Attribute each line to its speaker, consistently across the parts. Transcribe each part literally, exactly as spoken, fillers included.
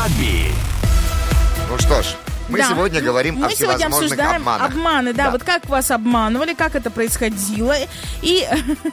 Speaker 1: регби.
Speaker 2: Ну что ж, мы
Speaker 3: Да.
Speaker 2: сегодня говорим
Speaker 3: Мы
Speaker 2: о
Speaker 3: сегодня
Speaker 2: всевозможных
Speaker 3: обсуждаем
Speaker 2: обманах.
Speaker 3: обманы, да,
Speaker 2: Да.
Speaker 3: вот как вас обманывали, как это происходило, и,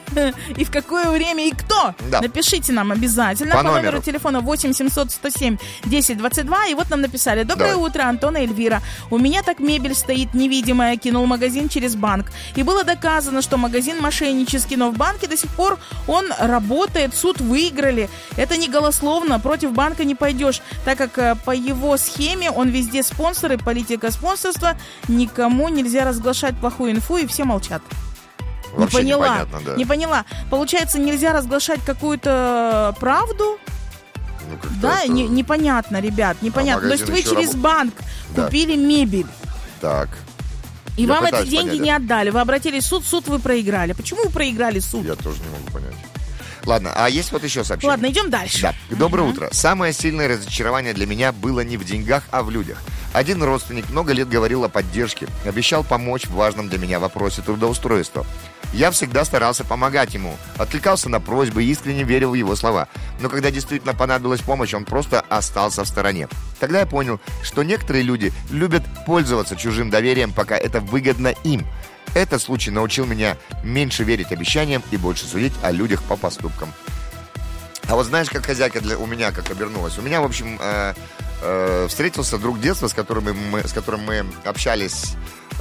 Speaker 3: и в какое время, и кто.
Speaker 2: Да.
Speaker 3: Напишите нам обязательно
Speaker 2: По
Speaker 3: по, номеру
Speaker 2: номеру.
Speaker 3: телефона восемь семьсот сто семь десять двадцать два, и вот нам написали: доброе
Speaker 2: Давай.
Speaker 3: утро, Антон и Эльвира. У меня так мебель стоит невидимая, кинул магазин через банк. И было доказано, что магазин мошеннический, но в банке до сих пор он работает, суд выиграли. Это не голословно, против банка не пойдешь, так как э, по его схеме он везде спонсор и политика спонсорства, никому нельзя разглашать плохую инфу, и все молчат.
Speaker 2: Вообще
Speaker 3: не поняла,
Speaker 2: непонятно, да.
Speaker 3: не поняла. Получается, нельзя разглашать какую-то правду?
Speaker 2: Ну, как-то
Speaker 3: Да,
Speaker 2: это-
Speaker 3: не- непонятно, ребят, непонятно. То есть
Speaker 2: магазин
Speaker 3: вы
Speaker 2: еще
Speaker 3: через
Speaker 2: рабо-
Speaker 3: банк
Speaker 2: Да.
Speaker 3: купили мебель,
Speaker 2: Так,
Speaker 3: и
Speaker 2: Я
Speaker 3: вам эти
Speaker 2: пытаюсь
Speaker 3: деньги
Speaker 2: понять,
Speaker 3: не
Speaker 2: да.
Speaker 3: отдали. Вы обратились в суд, суд вы проиграли. Почему вы проиграли суд?
Speaker 2: я тоже не могу понять. Ладно, а есть вот еще сообщение.
Speaker 3: Ладно, идем дальше.
Speaker 2: Да. Доброе утро. Самое сильное разочарование для меня было не в деньгах, а в людях. Один родственник много лет говорил о поддержке, обещал помочь в важном для меня вопросе трудоустройства. Я всегда старался помогать ему, откликался на просьбы и искренне верил в его слова. Но когда действительно понадобилась помощь, он просто остался в стороне. Тогда я понял, что некоторые люди любят пользоваться чужим доверием, пока это выгодно им. Этот случай научил меня меньше верить обещаниям и больше судить о людях по поступкам. А вот знаешь, как хозяйка для, у меня как обернулась? У меня, в общем, э, э, встретился друг детства, с которым мы, с которым мы общались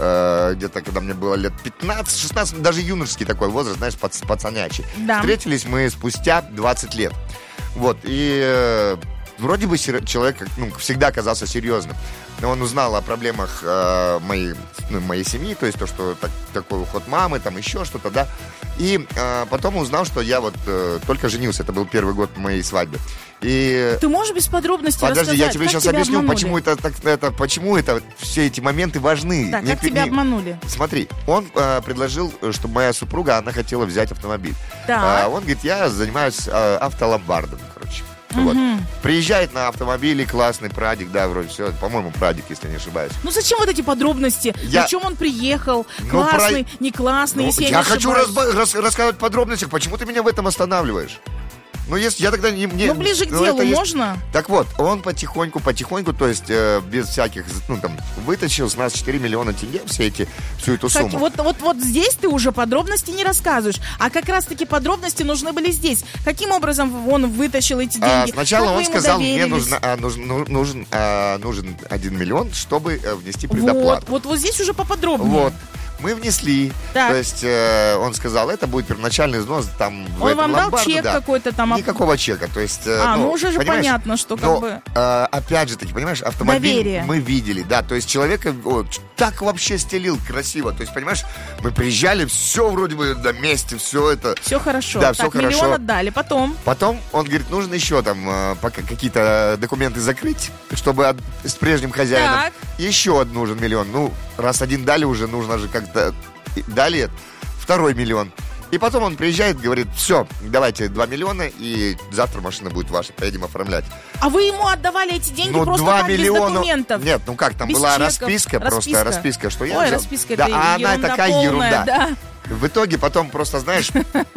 Speaker 2: э, где-то, когда мне было лет пятнадцать-шестнадцать, даже юношеский такой возраст, знаешь, пац, пацанячий.
Speaker 3: Да.
Speaker 2: Встретились мы спустя двадцать лет. Вот, и э, вроде бы сер- человек, ну, всегда казался серьезным. Но он узнал о проблемах э, моей, ну, моей семьи, то есть то, что так- такой уход мамы, там еще что-то, да. И э, потом узнал, что я вот э, только женился, это был первый год моей свадьбы. И...
Speaker 3: Ты можешь без подробностей
Speaker 2: Подожди,
Speaker 3: рассказать,
Speaker 2: я тебе
Speaker 3: как
Speaker 2: сейчас
Speaker 3: тебя
Speaker 2: объясню,
Speaker 3: обманули?
Speaker 2: почему это, так, это, почему это все эти моменты важны.
Speaker 3: Да,
Speaker 2: Не
Speaker 3: как
Speaker 2: пи-
Speaker 3: тебя
Speaker 2: не-
Speaker 3: обманули?
Speaker 2: Смотри, он э, предложил, чтобы моя супруга, она хотела взять автомобиль.
Speaker 3: Так.
Speaker 2: А он говорит, я занимаюсь э, автоломбардом, короче. Вот. Приезжает на автомобиле, классный прадик, да, вроде все, по-моему, прадик, если не ошибаюсь.
Speaker 3: Ну зачем вот эти подробности?
Speaker 2: Я-
Speaker 3: На чем он приехал?
Speaker 2: Ну,
Speaker 3: Классный,
Speaker 2: про-
Speaker 3: не классный,
Speaker 2: Ну,
Speaker 3: если я,
Speaker 2: я
Speaker 3: не
Speaker 2: хочу
Speaker 3: ошибаюсь.
Speaker 2: разба- рас- рассказывать в подробностях, почему ты меня в этом останавливаешь? Ну, если я тогда не... не
Speaker 3: Ну, ближе к
Speaker 2: ну,
Speaker 3: делу
Speaker 2: это есть-
Speaker 3: можно?
Speaker 2: Так вот, он потихоньку, потихоньку, то есть э, без всяких, ну, там, вытащил с нас четыре миллиона тенге, все эти, всю эту
Speaker 3: Как-
Speaker 2: сумму.
Speaker 3: вот, вот, вот здесь ты уже подробности не рассказываешь. А как раз-таки подробности нужны были здесь. Каким образом он вытащил эти
Speaker 2: А,
Speaker 3: деньги?
Speaker 2: сначала
Speaker 3: Как вы
Speaker 2: он
Speaker 3: ему
Speaker 2: сказал, мне
Speaker 3: доверились?
Speaker 2: нужно, а, нужен, ну, нужен, а, нужен один миллион, чтобы э, внести
Speaker 3: Вот,
Speaker 2: предоплату.
Speaker 3: вот, вот здесь уже поподробнее.
Speaker 2: Вот. Мы внесли.
Speaker 3: Так.
Speaker 2: То есть э, он сказал, это будет первоначальный взнос там в
Speaker 3: Он
Speaker 2: этом
Speaker 3: вам дал
Speaker 2: ломбарду,
Speaker 3: чек
Speaker 2: да.
Speaker 3: какой-то там? об-
Speaker 2: Никакого чека. То есть, э,
Speaker 3: А, ну уже же
Speaker 2: понимаешь,
Speaker 3: понятно, что как
Speaker 2: но,
Speaker 3: бы...
Speaker 2: э, опять же таки, понимаешь, автомобиль
Speaker 3: Доверие.
Speaker 2: мы видели, да, то есть человека вот, так вообще стелил красиво. То есть, понимаешь, мы приезжали, все вроде бы на месте, все это.
Speaker 3: Все хорошо.
Speaker 2: Да,
Speaker 3: так,
Speaker 2: всё хорошо.
Speaker 3: миллион отдали. Потом?
Speaker 2: Потом он говорит, нужно еще там э, пока какие-то документы закрыть, чтобы от- с прежним хозяином.
Speaker 3: Так.
Speaker 2: Еще один нужен миллион. Ну, раз один дали уже, нужно же как-то... и Дали второй миллион. И потом он приезжает, говорит, все, давайте два миллиона, и завтра машина будет ваша, поедем оформлять.
Speaker 3: А вы ему отдавали эти деньги
Speaker 2: Ну,
Speaker 3: просто
Speaker 2: два
Speaker 3: так, без
Speaker 2: миллиона.
Speaker 3: документов?
Speaker 2: Нет, ну как, там
Speaker 3: Без
Speaker 2: была
Speaker 3: чеков.
Speaker 2: расписка, просто
Speaker 3: Расписка.
Speaker 2: расписка, что я
Speaker 3: Ой,
Speaker 2: взял.
Speaker 3: расписка,
Speaker 2: да,
Speaker 3: это
Speaker 2: а она
Speaker 3: ерунда
Speaker 2: такая
Speaker 3: полная,
Speaker 2: ерунда.
Speaker 3: да.
Speaker 2: В итоге потом просто, знаешь,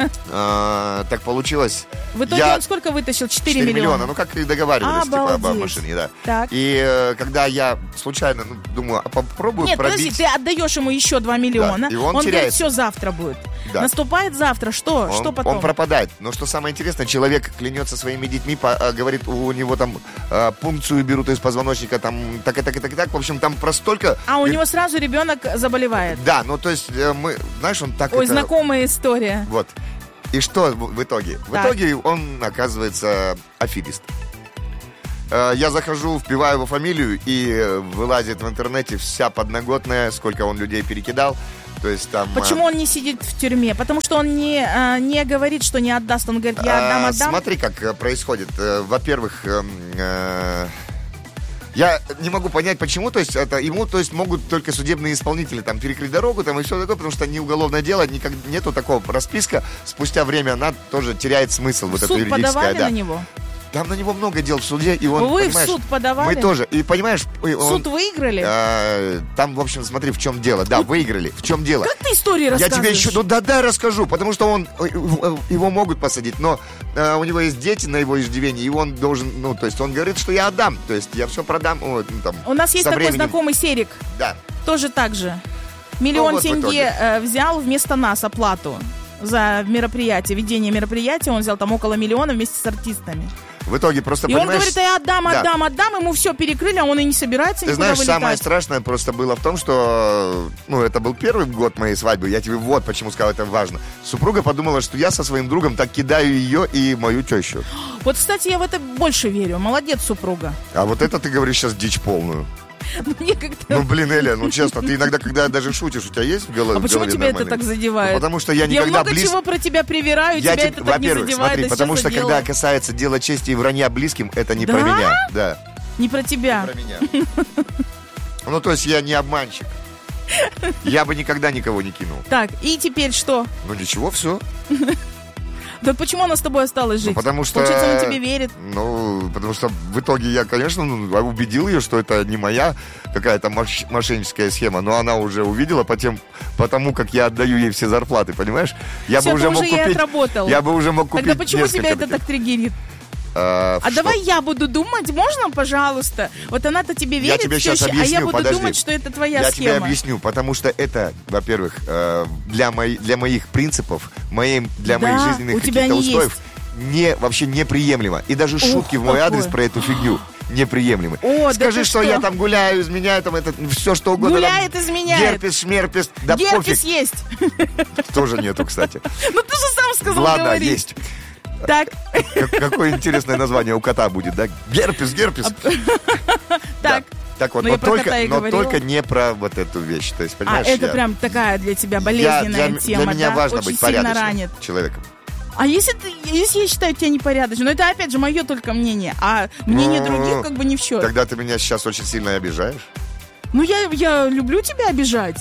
Speaker 2: э, так получилось.
Speaker 3: В итоге
Speaker 2: я-
Speaker 3: он сколько вытащил? четыре
Speaker 2: четыре
Speaker 3: миллиона.
Speaker 2: миллиона, ну как и договаривались, типа, об
Speaker 3: Обалдеть.
Speaker 2: машине, да.
Speaker 3: Так.
Speaker 2: И э, когда я случайно, ну, думаю, а попробую
Speaker 3: Нет,
Speaker 2: пробить...
Speaker 3: подожди, ты отдаешь ему еще два миллиона.
Speaker 2: Да, и он
Speaker 3: говорит,
Speaker 2: теряет.
Speaker 3: все завтра будет.
Speaker 2: Да.
Speaker 3: Наступает завтра, что?
Speaker 2: Он,
Speaker 3: что потом?
Speaker 2: он пропадает. Но что самое интересное, человек клянется своими детьми, по- а, говорит, у него там а, пункцию берут из позвоночника, там так и так и так и так. В общем, там про столько...
Speaker 3: А у
Speaker 2: Говорит,
Speaker 3: него сразу ребенок заболевает.
Speaker 2: Да, ну то есть э, мы, знаешь, он так
Speaker 3: Ой,
Speaker 2: это...
Speaker 3: знакомая история.
Speaker 2: Вот. И что в, в итоге? В
Speaker 3: Так.
Speaker 2: итоге он оказывается аферист. Э, Я захожу, вбиваю его фамилию, и э, вылазит в интернете вся подноготная, сколько он людей перекидал. То есть там... э,
Speaker 3: Почему он не сидит в тюрьме? Потому что он не, а, не говорит, что не отдаст. Он говорит, я отдам,
Speaker 2: А,
Speaker 3: отдам.
Speaker 2: Смотри, как э, происходит. Э, Во-первых, эм, э, я не могу понять, почему, то есть это ему, то есть могут только судебные исполнители там перекрыть дорогу, там и все такое, потому что не уголовное дело, никак, нету такого расписка. Спустя время она тоже теряет смысл, вот
Speaker 3: В
Speaker 2: эта
Speaker 3: суд
Speaker 2: юридическая,
Speaker 3: подавали
Speaker 2: да.
Speaker 3: на него?
Speaker 2: Там на него много дел в суде, и он,
Speaker 3: Вы
Speaker 2: понимаешь,
Speaker 3: в суд подавали?
Speaker 2: Мы тоже. И понимаешь, он,
Speaker 3: Суд выиграли?
Speaker 2: А, там, в общем, смотри, в чем дело. Да, выиграли. В чем дело?
Speaker 3: Как ты истории
Speaker 2: Я
Speaker 3: рассказываешь?
Speaker 2: тебе еще, ну да-да, расскажу, потому что он, его могут посадить, но а, у него есть дети на его иждивении, и он должен, ну, то есть он говорит, что я отдам, то есть я все продам. Вот, ну, там,
Speaker 3: У нас есть такой
Speaker 2: временем.
Speaker 3: знакомый Серик.
Speaker 2: Да.
Speaker 3: Тоже так же. Миллион
Speaker 2: Ну, вот в
Speaker 3: тенге
Speaker 2: итоге.
Speaker 3: э, взял вместо нас оплату за мероприятие, ведение мероприятия. Он взял там около миллиона вместе с артистами.
Speaker 2: В итоге просто,
Speaker 3: И он
Speaker 2: понимаешь...
Speaker 3: говорит, я отдам,
Speaker 2: Да.
Speaker 3: отдам, отдам. Ему все перекрыли, а он и не собирается
Speaker 2: Ты
Speaker 3: никуда
Speaker 2: знаешь,
Speaker 3: вылетать.
Speaker 2: самое страшное просто было в том, что, ну, это был первый год моей свадьбы. Я тебе вот почему сказал, это важно. Супруга подумала, что я со своим другом так кидаю ее и мою тещу.
Speaker 3: Вот, кстати, я в это больше верю. Молодец, супруга.
Speaker 2: А вот это ты говоришь сейчас дичь полную.
Speaker 3: Мне как-то...
Speaker 2: Ну, блин, Эля, ну, честно, ты иногда, когда даже шутишь, у тебя есть в голове?
Speaker 3: А почему тебя это
Speaker 2: нормально?
Speaker 3: так задевает?
Speaker 2: Ну, потому что я
Speaker 3: Я
Speaker 2: никогда
Speaker 3: много
Speaker 2: близ...
Speaker 3: чего про тебя привираю,
Speaker 2: Я
Speaker 3: тебя
Speaker 2: тебе-
Speaker 3: это так не
Speaker 2: Во-первых,
Speaker 3: задевает,
Speaker 2: смотри,
Speaker 3: а
Speaker 2: потому
Speaker 3: сейчас
Speaker 2: что
Speaker 3: задело.
Speaker 2: когда касается дела чести и вранья близким, это не
Speaker 3: Да?
Speaker 2: про меня. Да,
Speaker 3: Не про тебя.
Speaker 2: про меня. Ну, то есть я не обманщик. Я бы никогда никого не кинул.
Speaker 3: Так, и теперь что?
Speaker 2: Ну, ничего, все.
Speaker 3: Так почему она с тобой осталась жить?
Speaker 2: Ну, потому что...
Speaker 3: Получается, он тебе верит.
Speaker 2: Ну, потому что в итоге я, конечно, ну, убедил ее, что это не моя какая-то мош- мошенническая схема, но она уже увидела по тем, потому как я отдаю ей все зарплаты, понимаешь? Я
Speaker 3: Всё,
Speaker 2: бы уже
Speaker 3: ты
Speaker 2: мог
Speaker 3: уже ей
Speaker 2: купить...
Speaker 3: отработал.
Speaker 2: Я бы уже мог купить
Speaker 3: Тогда почему
Speaker 2: несколько
Speaker 3: тебя это
Speaker 2: таких.
Speaker 3: так триггерит?
Speaker 2: А,
Speaker 3: А
Speaker 2: что?
Speaker 3: давай я буду думать, можно, пожалуйста? Вот она-то тебе
Speaker 2: Я
Speaker 3: верит,
Speaker 2: тебе сейчас
Speaker 3: теща, а я
Speaker 2: объясню,
Speaker 3: буду
Speaker 2: подожди.
Speaker 3: думать, что это твоя
Speaker 2: Я
Speaker 3: схема.
Speaker 2: тебе объясню, потому что это, во-первых, э, для, мои, для моих принципов, моим, для
Speaker 3: Да,
Speaker 2: моих жизненных
Speaker 3: у тебя
Speaker 2: каких-то
Speaker 3: они
Speaker 2: устоев не, вообще неприемлемо. И даже шутки в мой
Speaker 3: какое.
Speaker 2: адрес про эту фигню неприемлемы.
Speaker 3: О, да
Speaker 2: Скажи,
Speaker 3: ты
Speaker 2: что,
Speaker 3: что?
Speaker 2: я там гуляю, изменяю, там это все что угодно.
Speaker 3: Гуляет,
Speaker 2: там,
Speaker 3: изменяет.
Speaker 2: Герпес, шмерпес, да
Speaker 3: Герпес
Speaker 2: пофиг.
Speaker 3: есть.
Speaker 2: Тоже нету, кстати.
Speaker 3: Ну ты же сам сказал,
Speaker 2: Ладно,
Speaker 3: говори.
Speaker 2: есть.
Speaker 3: Так,
Speaker 2: Как- какое интересное название у кота будет, да? Герпес, герпес.
Speaker 3: так.
Speaker 2: Так вот,
Speaker 3: Ну,
Speaker 2: но,
Speaker 3: я про кота
Speaker 2: только,
Speaker 3: и
Speaker 2: но
Speaker 3: говорила.
Speaker 2: только не про вот эту вещь. То есть,
Speaker 3: А
Speaker 2: понимаешь,
Speaker 3: это
Speaker 2: я-
Speaker 3: прям такая для тебя
Speaker 2: я-
Speaker 3: болезненная
Speaker 2: для,
Speaker 3: тема,
Speaker 2: для меня
Speaker 3: да?
Speaker 2: важно
Speaker 3: Очень
Speaker 2: быть
Speaker 3: сильно
Speaker 2: порядочным
Speaker 3: ранит.
Speaker 2: человеком.
Speaker 3: А если, ты, если я считаю тебя непорядочным, ну это опять же мое только мнение, а мнение
Speaker 2: Ну,
Speaker 3: других как бы не в счет.
Speaker 2: Тогда ты меня сейчас очень сильно обижаешь.
Speaker 3: Ну я, я люблю тебя обижать.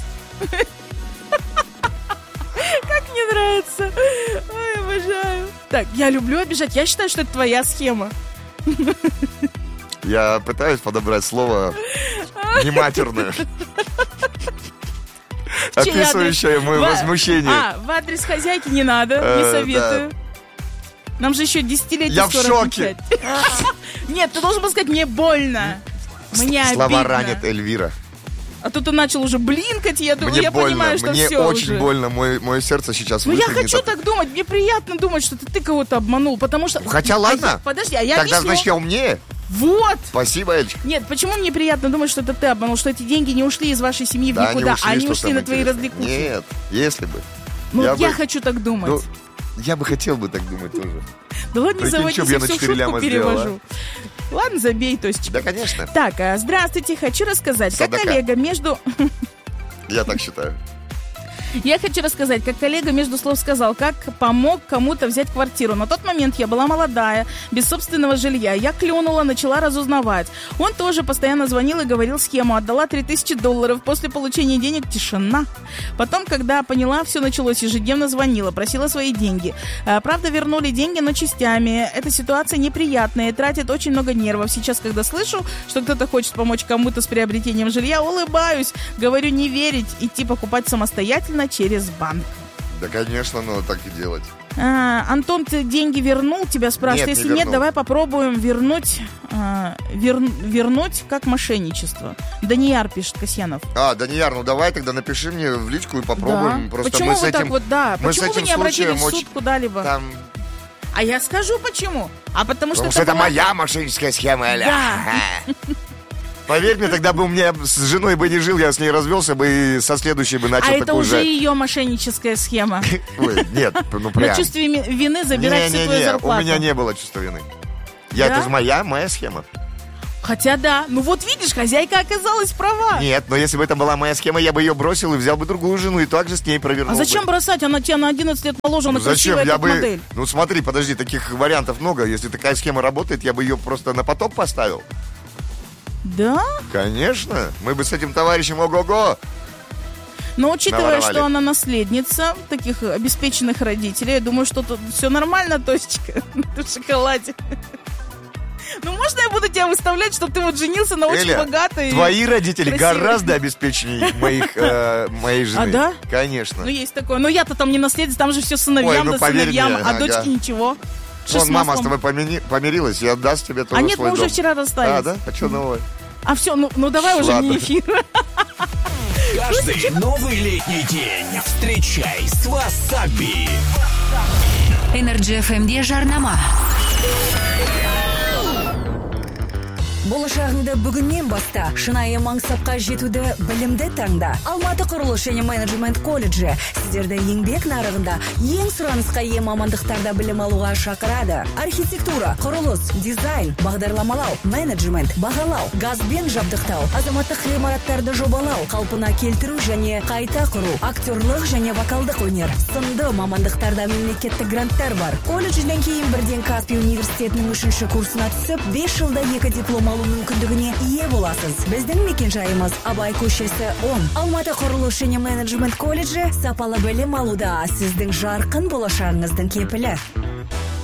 Speaker 3: Как мне нравится. Ой, обожаю. Так, я люблю обижать. Я считаю, что это твоя схема.
Speaker 2: Я пытаюсь подобрать слово нематерное,
Speaker 3: Чей
Speaker 2: описывающее
Speaker 3: адрес?
Speaker 2: мое
Speaker 3: В-
Speaker 2: возмущение.
Speaker 3: А, в адрес хозяйки не надо, не
Speaker 2: Э,
Speaker 3: советую. Нам же еще десятилетие
Speaker 2: Я в
Speaker 3: скоро
Speaker 2: шоке.
Speaker 3: отмечать. Нет, ты должен был сказать, мне больно. Мне
Speaker 2: Слова
Speaker 3: обидно.
Speaker 2: ранят Эльвира.
Speaker 3: А тут ты начал уже блинкать, я думаю,
Speaker 2: Мне
Speaker 3: я
Speaker 2: больно,
Speaker 3: понимаю, что
Speaker 2: мне
Speaker 3: все
Speaker 2: очень
Speaker 3: уже.
Speaker 2: больно, мое, мое сердце сейчас
Speaker 3: Ну я
Speaker 2: выпрыгнет
Speaker 3: хочу
Speaker 2: от-
Speaker 3: так думать, мне приятно думать, что ты, ты кого-то обманул, потому что...
Speaker 2: Хотя
Speaker 3: А
Speaker 2: ладно.
Speaker 3: я- подожди, а я
Speaker 2: Тогда,
Speaker 3: объясню.
Speaker 2: значит, я умнее.
Speaker 3: Вот!
Speaker 2: Спасибо, Эльчик.
Speaker 3: Нет, почему мне приятно думать, что это ты обманул, что эти деньги не ушли из вашей семьи в
Speaker 2: Да,
Speaker 3: никуда,
Speaker 2: ушли,
Speaker 3: а они
Speaker 2: что
Speaker 3: ушли
Speaker 2: самое
Speaker 3: на твои
Speaker 2: интересное.
Speaker 3: развлекухи.
Speaker 2: Нет, если бы.
Speaker 3: Ну, я,
Speaker 2: я бы-
Speaker 3: хочу так думать.
Speaker 2: Ну, я бы хотел бы так думать тоже.
Speaker 3: Да ладно, не
Speaker 2: прикинь,
Speaker 3: заводись,
Speaker 2: чё б
Speaker 3: я
Speaker 2: я на
Speaker 3: всю
Speaker 2: четыре
Speaker 3: шутку
Speaker 2: ляма сделал,
Speaker 3: перевожу. Ладно, забей, Тосечка.
Speaker 2: Да, конечно.
Speaker 3: Так, а, здравствуйте, хочу рассказать, как
Speaker 2: Садака.
Speaker 3: коллега между...
Speaker 2: Я так считаю.
Speaker 3: Я хочу рассказать, как коллега между слов сказал, как помог кому-то взять квартиру. На тот момент я была молодая, без собственного жилья. Я клюнула, начала разузнавать. Он тоже постоянно звонил и говорил схему. Отдала три тысячи долларов. После получения денег тишина. Потом, когда поняла, все началось, ежедневно звонила, просила свои деньги. А, правда, вернули деньги, но частями. Эта ситуация неприятная и тратит очень много нервов. Сейчас, когда слышу, что кто-то хочет помочь кому-то с приобретением жилья, улыбаюсь. Говорю, не верить, идти покупать самостоятельно через банк.
Speaker 2: Да, конечно, но так и делать.
Speaker 3: А, Антон, ты деньги вернул? Тебя спрашивают.
Speaker 2: Нет, не
Speaker 3: Если нет,
Speaker 2: вернул.
Speaker 3: давай попробуем вернуть, а, вер- вернуть как мошенничество. Данияр пишет, Касьянов.
Speaker 2: А, Данияр, ну давай тогда напиши мне в личку и попробуем.
Speaker 3: Да.
Speaker 2: Просто
Speaker 3: Почему
Speaker 2: мы с
Speaker 3: вы
Speaker 2: этим...
Speaker 3: так вот, да?
Speaker 2: мы с
Speaker 3: Почему вы
Speaker 2: этим
Speaker 3: не обратились в
Speaker 2: случаем
Speaker 3: суд
Speaker 2: очень-
Speaker 3: куда-либо?
Speaker 2: Там...
Speaker 3: А я скажу почему. А потому что
Speaker 2: Потому что это
Speaker 3: была-
Speaker 2: моя мошенническая схема, Эля.
Speaker 3: Да.
Speaker 2: Поверь мне, тогда бы у меня с женой бы не жил, я с ней развелся бы и со следующей бы начал
Speaker 3: А это
Speaker 2: такую
Speaker 3: уже
Speaker 2: же...
Speaker 3: ее мошенническая схема.
Speaker 2: Ой, нет, ну
Speaker 3: На
Speaker 2: прям.
Speaker 3: чувстве ми- вины забирать всю твою
Speaker 2: Не-не-не, у
Speaker 3: зарплату.
Speaker 2: меня не было чувства вины. Я,
Speaker 3: Да?
Speaker 2: это же моя, моя схема.
Speaker 3: Хотя да. Ну вот видишь, хозяйка оказалась права.
Speaker 2: Нет, но если бы это была моя схема, я бы ее бросил и взял бы другую жену и также с ней провернул
Speaker 3: А зачем
Speaker 2: бы.
Speaker 3: бросать? Она тебя на одиннадцать лет моложе, она
Speaker 2: Ну, зачем?
Speaker 3: красивая,
Speaker 2: Я
Speaker 3: как
Speaker 2: бы...
Speaker 3: модель.
Speaker 2: Ну смотри, подожди, таких вариантов много. Если такая схема работает, я бы ее просто на поток поставил.
Speaker 3: Да?
Speaker 2: Конечно. Мы бы с этим товарищем ого-го.
Speaker 3: Но учитывая,
Speaker 2: Наворовали.
Speaker 3: что она наследница таких обеспеченных родителей, я думаю, что тут все нормально, Тосечка, ты в шоколаде. Ну, можно я буду тебя выставлять, чтобы ты вот женился на очень
Speaker 2: Эля,
Speaker 3: богатой...
Speaker 2: твои родители
Speaker 3: красивой.
Speaker 2: гораздо обеспеченнее моих, э, моей жены.
Speaker 3: А, да?
Speaker 2: Конечно.
Speaker 3: Ну, есть такое. Но я-то там не наследец, там же все сыновьям,
Speaker 2: Ой, ну,
Speaker 3: да
Speaker 2: поверь
Speaker 3: сыновьям,
Speaker 2: мне,
Speaker 3: а
Speaker 2: ага.
Speaker 3: дочке ничего. Что
Speaker 2: Вон
Speaker 3: с
Speaker 2: мама с
Speaker 3: маслом?
Speaker 2: тобой помини- помирилась и отдаст тебе тоже
Speaker 3: А нет,
Speaker 2: свой
Speaker 3: мы уже
Speaker 2: дом.
Speaker 3: вчера расстались.
Speaker 2: А, да? А что новое?
Speaker 3: А все, ну, ну давай уже
Speaker 2: Ладно.
Speaker 3: не эфир.
Speaker 1: Каждый новый летний день встречай с Васаби.
Speaker 4: Energy эф эмде жарнама.
Speaker 5: Болашағыңды бүгіннен баста шынайы маңсапқа жетуді білімді таңда. Алматы құрылыс және менеджмент колледжі сіздерді еңбек нарығында ең сұранысқа ие мамандықтарда білім алуға шақырады. Архитектура, құрылыс, дизайн, бағдарламалау, менеджмент, бағалау, газбен жабдықтау, азаматтық ғимараттарды жобалау, қалпына келтіру және қайта құру, актерлық және вокалдық өнер, сынды мамандықтарда мемлекеттік гранттар бар. Колледжден кейін бірден Каспий университетінің үшінші курсына түсіп, бес жылда екі диплом алу мүмкіндігіне ие боласыз. Біздің мекенжайымыз Абай көшесі он. Алматы құрылыс және менеджмент колледжі сапалы білім алуда сіздің жарқын болашағыңыздың кепілі.